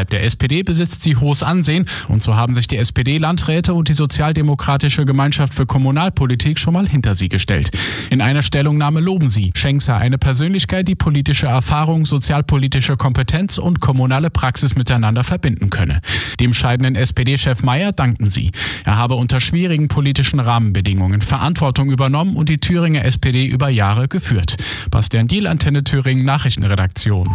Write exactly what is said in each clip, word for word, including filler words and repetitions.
Innerhalb der S P D besitzt sie hohes Ansehen und so haben sich die S P D-Landräte und die Sozialdemokratische Gemeinschaft für Kommunalpolitik schon mal hinter sie gestellt. In einer Stellungnahme loben sie: Schenk sei eine Persönlichkeit, die politische Erfahrung, sozialpolitische Kompetenz und kommunale Praxis miteinander verbinden könne. Dem scheidenden S P D-Chef Mayer danken sie. Er habe unter schwierigen politischen Rahmenbedingungen Verantwortung übernommen und die Thüringer S P D über Jahre geführt. Bastian Diel, Antenne Thüringen, Nachrichtenredaktion.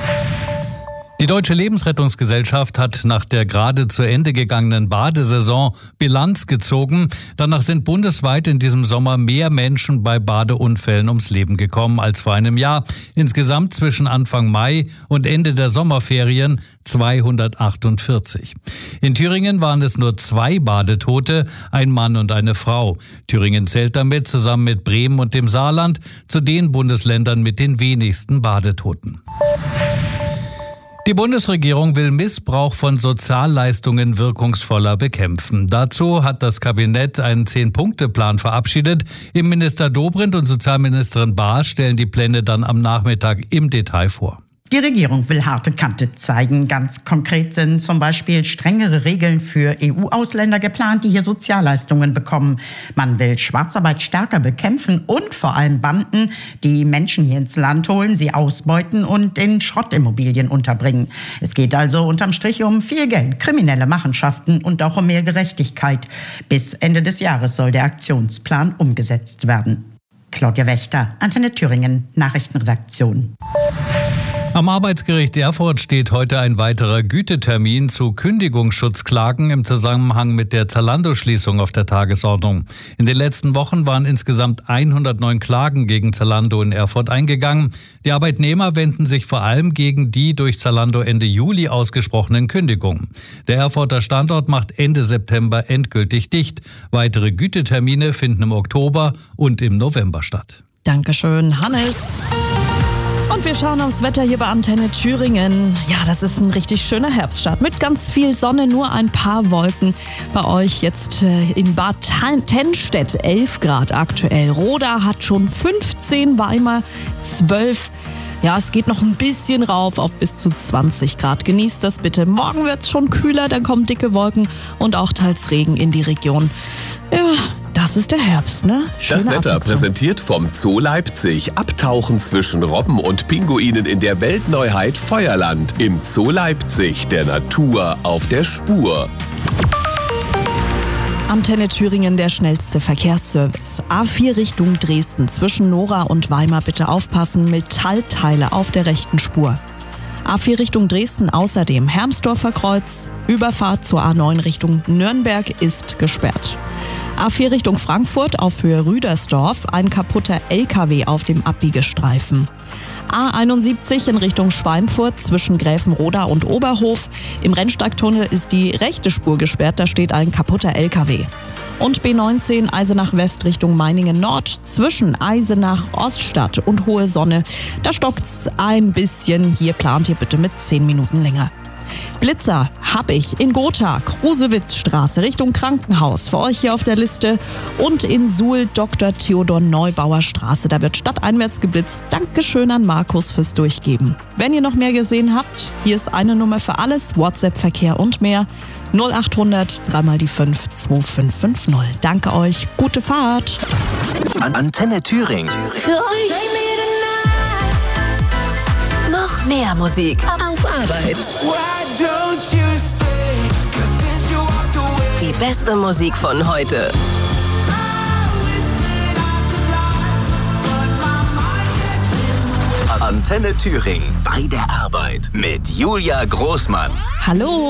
Die Deutsche Lebensrettungsgesellschaft hat nach der gerade zu Ende gegangenen Badesaison Bilanz gezogen. Danach sind bundesweit in diesem Sommer mehr Menschen bei Badeunfällen ums Leben gekommen als vor einem Jahr. Insgesamt zwischen Anfang Mai und Ende der Sommerferien zweihundertachtundvierzig. In Thüringen waren es nur zwei Badetote, ein Mann und eine Frau. Thüringen zählt damit zusammen mit Bremen und dem Saarland zu den Bundesländern mit den wenigsten Badetoten. Die Bundesregierung will Missbrauch von Sozialleistungen wirkungsvoller bekämpfen. Dazu hat das Kabinett einen Zehn-Punkte-Plan verabschiedet. Innenminister Dobrindt und Sozialministerin Baas stellen die Pläne dann am Nachmittag im Detail vor. Die Regierung will harte Kante zeigen. Ganz konkret sind zum Beispiel strengere Regeln für E U-Ausländer geplant, die hier Sozialleistungen bekommen. Man will Schwarzarbeit stärker bekämpfen und vor allem Banden, die Menschen hier ins Land holen, sie ausbeuten und in Schrottimmobilien unterbringen. Es geht also unterm Strich um viel Geld, kriminelle Machenschaften und auch um mehr Gerechtigkeit. Bis Ende des Jahres soll der Aktionsplan umgesetzt werden. Claudia Wächter, Antenne Thüringen, Nachrichtenredaktion. Am Arbeitsgericht Erfurt steht heute ein weiterer Gütetermin zu Kündigungsschutzklagen im Zusammenhang mit der Zalando-Schließung auf der Tagesordnung. In den letzten Wochen waren insgesamt hundertneun Klagen gegen Zalando in Erfurt eingegangen. Die Arbeitnehmer wenden sich vor allem gegen die durch Zalando Ende Juli ausgesprochenen Kündigungen. Der Erfurter Standort macht Ende September endgültig dicht. Weitere Gütetermine finden im Oktober und im November statt. Dankeschön, Hannes. Und wir schauen aufs Wetter hier bei Antenne Thüringen. Ja, das ist ein richtig schöner Herbststart mit ganz viel Sonne, nur ein paar Wolken. Bei euch jetzt in Bad Tennstedt elf Grad aktuell. Roda hat schon fünfzehn, Weimar zwölf. Ja, es geht noch ein bisschen rauf auf bis zu zwanzig Grad. Genießt das bitte. Morgen wird es schon kühler, dann kommen dicke Wolken und auch teils Regen in die Region. Ja, das ist der Herbst, ne? Schöne das Wetter Abwechslung. Präsentiert vom Zoo Leipzig. Abtauchen zwischen Robben und Pinguinen in der Weltneuheit Feuerland. Im Zoo Leipzig, der Natur auf der Spur. Antenne Thüringen, der schnellste Verkehrsservice. A vier Richtung Dresden. Zwischen Nora und Weimar bitte aufpassen. Metallteile auf der rechten Spur. A vier Richtung Dresden außerdem Hermsdorfer Kreuz. Überfahrt zur A neun Richtung Nürnberg ist gesperrt. A vier Richtung Frankfurt auf Höhe Rüdersdorf. Ein kaputter L K W auf dem Abbiegestreifen. A einundsiebzig in Richtung Schweinfurt zwischen Gräfenroda und Oberhof. Im Rennsteigtunnel ist die rechte Spur gesperrt, da steht ein kaputter L K W. Und B neunzehn Eisenach West Richtung Meiningen Nord zwischen Eisenach Oststadt und Hohe Sonne. Da stockt's ein bisschen, hier plant ihr bitte mit zehn Minuten länger. Blitzer hab ich in Gotha, Krusewitzstraße Richtung Krankenhaus, für euch hier auf der Liste. Und in Suhl Doktor Theodor Neubauer Straße, da wird stadteinwärts geblitzt. Dankeschön an Markus fürs Durchgeben. Wenn ihr noch mehr gesehen habt, hier ist eine Nummer für alles, WhatsApp-Verkehr und mehr. null achthundert drei mal die fünf zwei fünf fünf null. Danke euch, gute Fahrt. An Antenne Thüringen. Für euch noch mehr Musik auf Arbeit. Die beste Musik von heute. Antenne Thüringen bei der Arbeit mit Julia Großmann. Hallo.